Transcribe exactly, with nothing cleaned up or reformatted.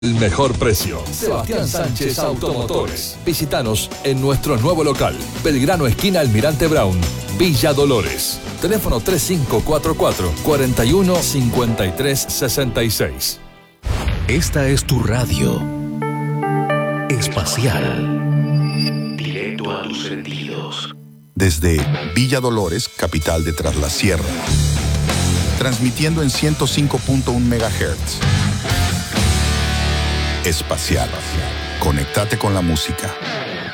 El mejor precio. Sebastián Sánchez Automotores. Visítanos en nuestro nuevo local, Belgrano esquina Almirante Brown, Villa Dolores. Teléfono tres cinco cuatro cuatro, cuatro uno cinco tres seis seis. Esta es tu radio. Espacial. Directo a tus sentidos. Desde Villa Dolores, capital de Tras la Sierra. Transmitiendo en ciento cinco punto uno megahertz. Espacial. Conéctate con la música.